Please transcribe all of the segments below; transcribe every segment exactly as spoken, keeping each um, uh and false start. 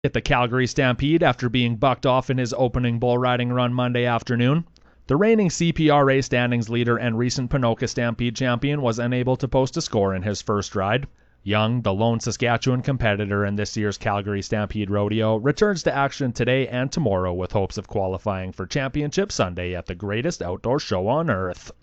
Hit the Calgary Stampede after being bucked off in his opening bull riding run Monday afternoon. The reigning C P R A standings leader and recent Ponoka Stampede champion was unable to post a score in his first ride. Young, the lone Saskatchewan competitor in this year's Calgary Stampede Rodeo, returns to action today and tomorrow with hopes of qualifying for Championship Sunday at the greatest outdoor show on earth.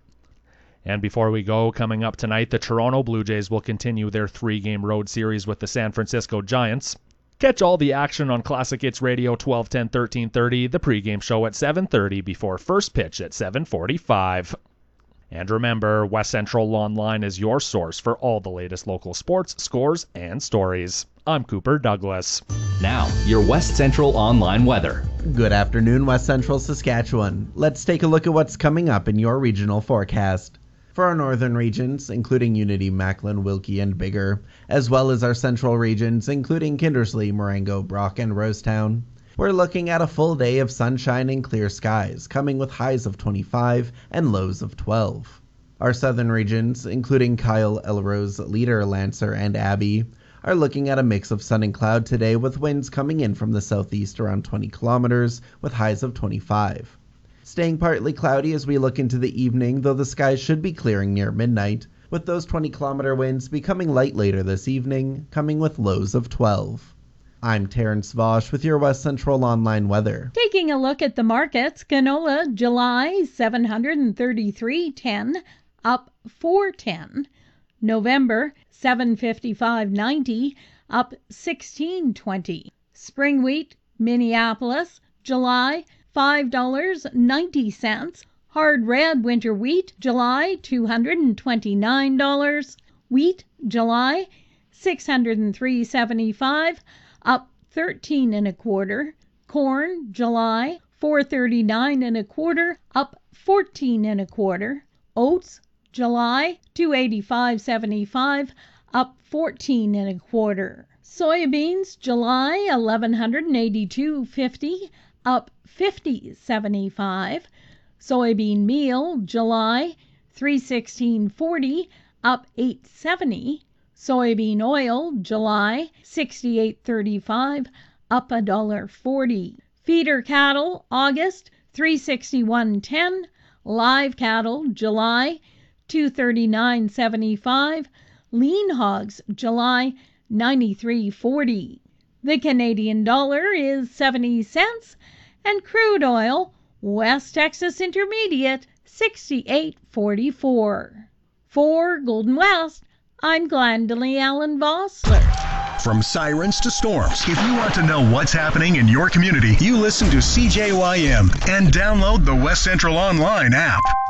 And before we go, coming up tonight, the Toronto Blue Jays will continue their three-game road series with the San Francisco Giants. Catch all the action on Classic Hits Radio twelve ten thirteen thirty, the pregame show at seven thirty before first pitch at seven forty-five. And remember, West Central Online is your source for all the latest local sports, scores, and stories. I'm Cooper Douglas. Now, your West Central Online weather. Good afternoon, West Central Saskatchewan. Let's take a look at what's coming up in your regional forecast. For our northern regions, including Unity, Macklin, Wilkie, and Biggar, as well as our central regions, including Kindersley, Marengo, Brock, and Rosetown, we're looking at a full day of sunshine and clear skies, coming with highs of twenty-five and lows of twelve. Our southern regions, including Kyle, Elrose, Leader, Lancer, and Abbey, are looking at a mix of sun and cloud today with winds coming in from the southeast around twenty kilometers with highs of twenty-five. Staying partly cloudy as we look into the evening, though the skies should be clearing near midnight, with those twenty kilometer winds becoming light later this evening, coming with lows of twelve. I'm Terrence Vosch with your West Central Online weather. Taking a look at the markets, canola July seven thirty-three ten, up four ten. November seven fifty-five ninety, up sixteen twenty. Spring wheat Minneapolis July five dollars and ninety cents. Hard red winter wheat July two hundred twenty-nine dollars. Wheat July six hundred three dollars and seventy-five cents, up thirteen and a quarter. Corn July four thirty-nine and a quarter, up fourteen and a quarter. Oats July two eighty-five seventy-five, up fourteen and a quarter. Soybeans July eleven eighty-two fifty, up fifty seventy-five. Soybean meal July three sixteen forty, up eight seventy. Soybean oil July sixty-eight thirty-five, up a dollar forty. Feeder cattle August three sixty-one ten. Live cattle July two thirty-nine seventy-five. Lean hogs July ninety-three forty. The Canadian dollar is seventy cents, and crude oil West Texas Intermediate sixty-eight forty-four. For Golden West, I'm Glendalee Allen Vossler. From sirens to storms, if you want to know what's happening in your community, you listen to C J Y M and download the West Central Online app.